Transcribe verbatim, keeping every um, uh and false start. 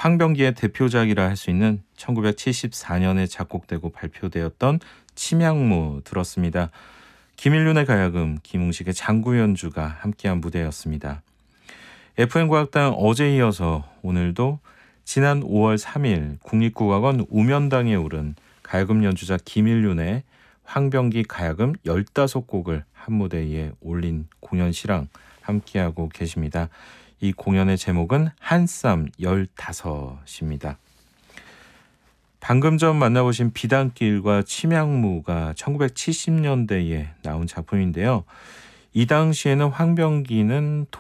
황병기의 대표작이라 할 수 있는 천구백칠십사 년에 작곡되고 발표되었던 침향무 들었습니다. 김일륜의 가야금, 김웅식의 장구 연주가 함께한 무대였습니다. 에프엠 과학당 어제 이어서 오늘도 지난 오월 삼일 국립국악원 우면당에 오른 가야금 연주자 김일륜의 황병기 가야금 열다섯 곡을 한 무대에 올린 공연 실황 함께하고 계십니다. 이 공연의 제목은 한쌈 열다섯입니다. 방금 전 만나보신 비단길과 침향무가 천구백칠십 년대에 나온 작품인데요. 이 당시에는 황병기는